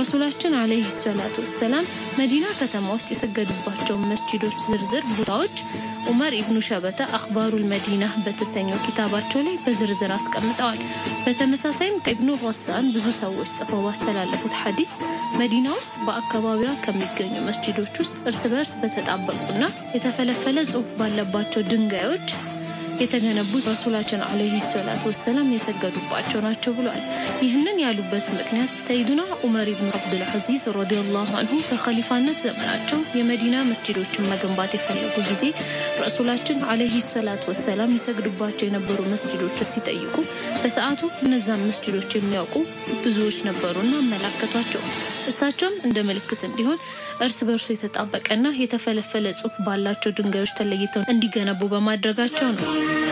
ረሱላችን አለይሂ ሰላቱ ወሰለም መዲና ከተማ ውስጥ የሰገዱባቸው መስጂዶች ዝርዝር ቦታዎች ዑመር ኢብኑ ሸበተ አኽባሩል መዲና በተሰኘው ኪታባቸው ላይ በዝርዝር አስቀምጠዋል። በተመሳሳይም ከኢብኑ ገሳን ብዙ ሰዎች ጽፈው ባስተላለፉት ሐዲስ መዲና ውስጥ በአካባቢዋ ከሚገኙ መስጂዶች ውስጥ እርስ በርስ በተጣበቁና የተፈለፈለ ጽሑፍ ባለባቸው ድንጋዮች የተገነቡት ረሱላችን አለይሂ ሰላቱ ወሰለም የሰገዱባቸው ናቸው ብለዋል። ይህንን ያሉበት ምክንያት ሰይዱና ዑመር ኢብኑ አብዱል አዚዝ ረዲየላሁ ዐንሁ በኸሊፋነት ዘመናቸው የመዲና መስጂዶችን መገንባት የፈለጉ ጊዜ ረሱላችን አለይሂ ሰላቱ ወሰለም ይሰግዱባቸው የነበሩ መስጂዶችን ሲጠይቁ በሰዓቱ እነዛን መስጂዶች የሚያውቁ ብዙዎች ነበሩና አመላከቷቸው። እሳቸውም እንደ ምልክት እንዲሆን እርስ በርሱ የተጣበቀና የተፈለፈለ ጽሑፍ ባላቸው ድንጋዮች ተለይተው እንዲገነቡ በማድረጋቸው ነው።